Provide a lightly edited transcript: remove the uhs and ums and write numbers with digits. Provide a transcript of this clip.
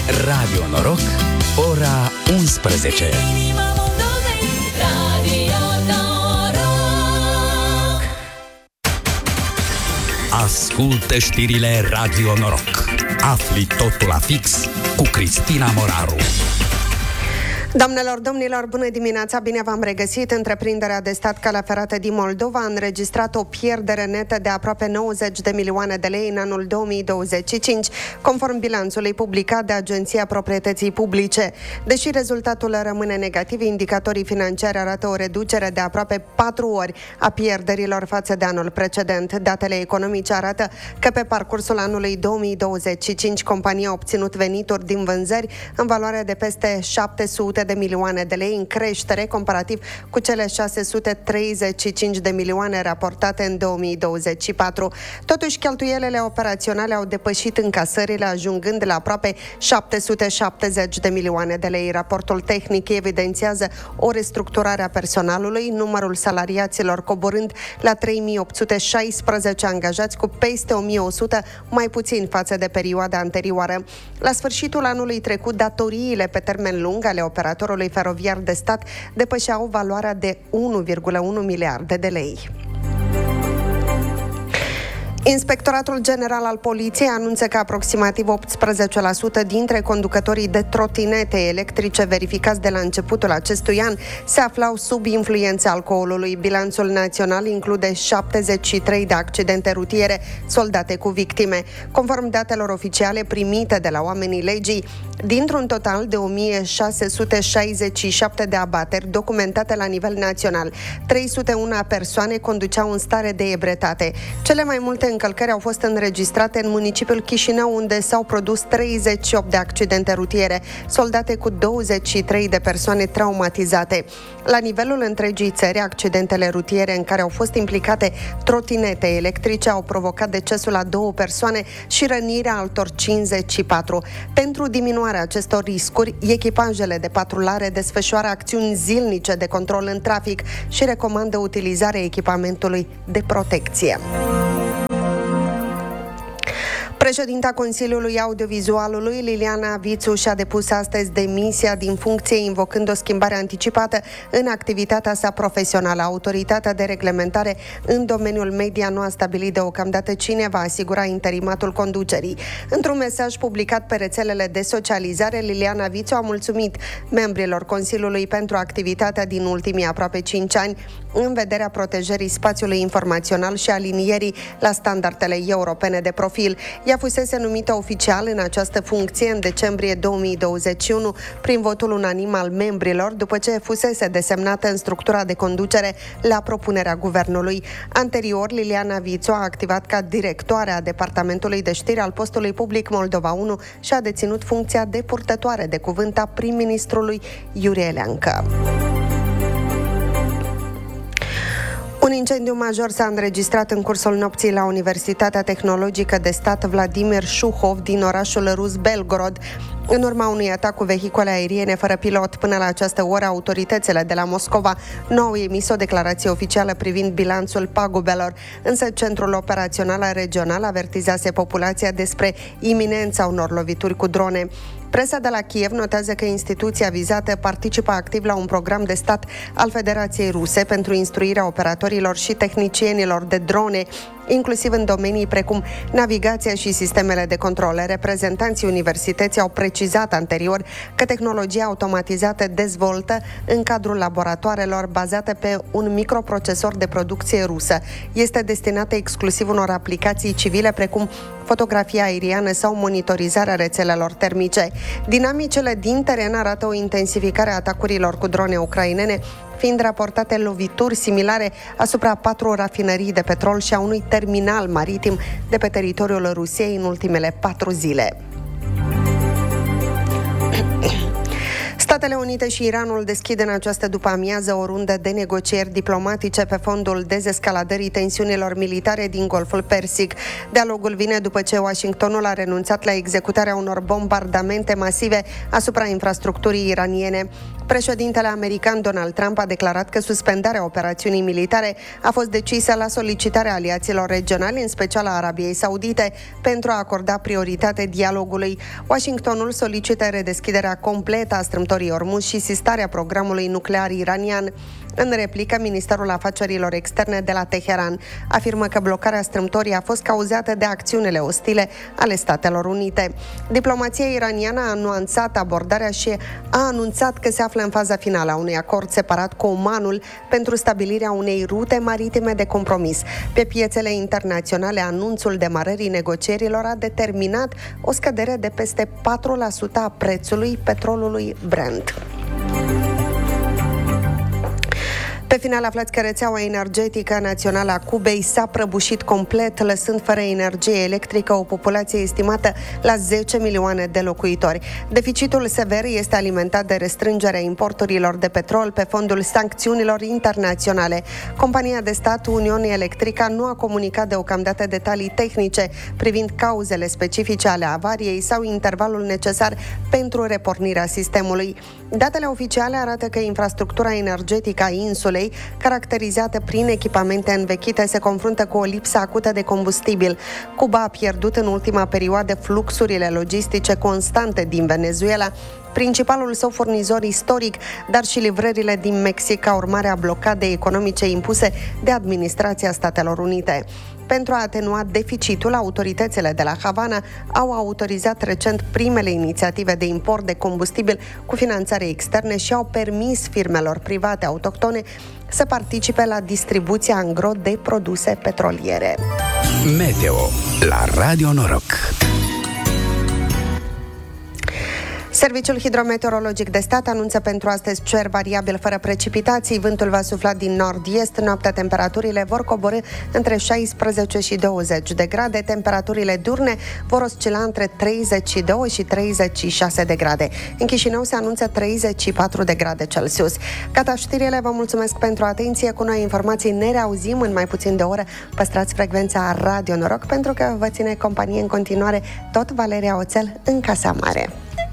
Radio Noroc, ora 11. Ascultă știrile Radio Noroc. Afli totul la fix cu Cristina Moraru. Doamnelor, domnilor, bună dimineața, bine v-am regăsit. Întreprinderea de stat Calea Ferată din Moldova a înregistrat o pierdere netă de aproape 90 de milioane de lei în anul 2025, conform bilanțului publicat de Agenția Proprietății Publice. Deși rezultatul rămâne negativ, indicatorii financiari arată o reducere de aproape 4 ori a pierderilor față de anul precedent. Datele economice arată că pe parcursul anului 2025 compania a obținut venituri din vânzări în valoare de peste 700 de milioane de lei, în creștere comparativ cu cele 635 de milioane raportate în 2024. Totuși, cheltuielile operaționale au depășit încasările, ajungând la aproape 770 de milioane de lei. Raportul tehnic evidențiază o restructurare a personalului, numărul salariaților coborând la 3816 angajați, cu peste 1100 mai puțin față de perioada anterioară. La sfârșitul anului trecut, datoriile pe termen lung ale operatorului feroviar de stat depășeau valoarea de 1,1 miliarde de lei. Inspectoratul General al Poliției anunță că aproximativ 18% dintre conducătorii de trotinete electrice verificați de la începutul acestui an se aflau sub influența alcoolului. Bilanțul național include 73 de accidente rutiere soldate cu victime. Conform datelor oficiale primite de la oamenii legii, dintr-un total de 1667 de abateri documentate la nivel național, 301 persoane conduceau în stare de ebrietate. Cele mai multe încălcări au fost înregistrate în municipiul Chișinău, unde s-au produs 38 de accidente rutiere, soldate cu 23 de persoane traumatizate. La nivelul întregii țări, accidentele rutiere în care au fost implicate trotinete electrice au provocat decesul a 2 persoane și rănirea altor 54. Pentru diminuarea acestor riscuri, echipajele de patrulare desfășoară acțiuni zilnice de control în trafic și recomandă utilizarea echipamentului de protecție. Președinta Consiliului Audiovizualului, Liliana Vițu, și-a depus astăzi demisia din funcție, invocând o schimbare anticipată în activitatea sa profesională. Autoritatea de reglementare în domeniul media nu a stabilit deocamdată cine va asigura interimatul conducerii. Într-un mesaj publicat pe rețelele de socializare, Liliana Vițu a mulțumit membrilor Consiliului pentru activitatea din ultimii aproape 5 ani în vederea protejării spațiului informațional și alinierii la standardele europene de profil. Ea fusese numită oficial în această funcție în decembrie 2021 prin votul unanim al membrilor, după ce fusese desemnată în structura de conducere la propunerea guvernului. Anterior, Liliana Vițu a activat ca directoare a Departamentului de Știri al Postului Public Moldova 1 și a deținut funcția de purtătoare de cuvânt a prim-ministrului Iurie Leancă. Un incendiu major s-a înregistrat în cursul nopții la Universitatea Tehnologică de Stat Vladimir Shuhov din orașul rus Belgorod, în urma unui atac cu vehicule aeriene fără pilot. Până la această oră, autoritățile de la Moscova nu au emis o declarație oficială privind bilanțul pagubelor, însă Centrul Operațional Regional avertizase populația despre iminența unor lovituri cu drone. Presa de la Kiev notează că instituția vizată participă activ la un program de stat al Federației Ruse pentru instruirea operatorilor și tehnicienilor de drone, inclusiv în domenii precum navigația și sistemele de control. Reprezentanții universității au precizat anterior că tehnologia automatizată dezvoltă în cadrul laboratoarelor bazate pe un microprocesor de producție rusă. Este destinată exclusiv unor aplicații civile precum fotografia aeriană sau monitorizarea rețelelor termice. Dinamicele din teren arată o intensificare a atacurilor cu drone ucrainene, fiind raportate lovituri similare asupra 4 rafinării de petrol și a unui terminal maritim de pe teritoriul Rusiei în ultimele 4 zile. Statele Unite și Iranul deschid în această după-amiază o rundă de negocieri diplomatice pe fondul dezescaladării tensiunilor militare din Golful Persic. Dialogul vine după ce Washingtonul a renunțat la executarea unor bombardamente masive asupra infrastructurii iraniene. Președintele american Donald Trump a declarat că suspendarea operațiunii militare a fost decisă la solicitarea aliaților regionali, în special a Arabiei Saudite, pentru a acorda prioritate dialogului. Washingtonul solicită redeschiderea completă a strâmtorii Ormuz și sistarea programului nuclear iranian. În replică, Ministerul Afacerilor Externe de la Teheran afirmă că blocarea strâmtorii a fost cauzată de acțiunile ostile ale Statelor Unite. Diplomația iraniană a nuanțat abordarea și a anunțat că se află în faza finală a unui acord separat cu Omanul pentru stabilirea unei rute maritime de compromis. Pe piețele internaționale, anunțul demarării negocierilor a determinat o scădere de peste 4% a prețului petrolului Brent. Pe final, aflați că rețeaua energetică națională a Cubei s-a prăbușit complet, lăsând fără energie electrică o populație estimată la 10 milioane de locuitori. Deficitul sever este alimentat de restrângerea importurilor de petrol pe fondul sancțiunilor internaționale. Compania de stat Uniunea Electrica nu a comunicat deocamdată detalii tehnice privind cauzele specifice ale avariei sau intervalul necesar pentru repornirea sistemului. Datele oficiale arată că infrastructura energetică a insulei, caracterizată prin echipamente învechite, se confruntă cu o lipsă acută de combustibil. Cuba a pierdut în ultima perioadă fluxurile logistice constante din Venezuela, principalul său furnizor istoric, dar și livrările din Mexic ca urmare a blocadei economice impuse de administrația Statelor Unite. Pentru a atenua deficitul, autoritățile de la Havana au autorizat recent primele inițiative de import de combustibil cu finanțare externe și au permis firmelor private autohtone să participe la distribuția angro de produse petroliere. Meteo la Radio Noroc. Serviciul Hidrometeorologic de Stat anunță pentru astăzi cer variabil fără precipitații, vântul va sufla din nord-est, noaptea temperaturile vor coborî între 16 și 20 de grade, temperaturile diurne vor oscila între 32 și 36 de grade. În Chișinău se anunță 34 de grade Celsius. Gata știrile, vă mulțumesc pentru atenție, cu noi informații ne reauzim în mai puțin de o oră. Păstrați frecvența Radio Noroc pentru că vă ține companie în continuare tot Valeria Oțel în Casa Mare.